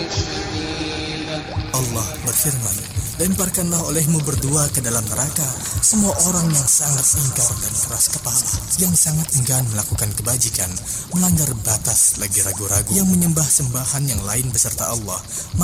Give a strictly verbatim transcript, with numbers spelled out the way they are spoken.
Allah berfirman, lemparkanlah olehmu berdua ke dalam neraka semua orang yang sangat ingkar dan keras kepala, yang sangat enggan melakukan kebajikan, melanggar batas lagi ragu-ragu, yang menyembah sembahan yang lain beserta Allah,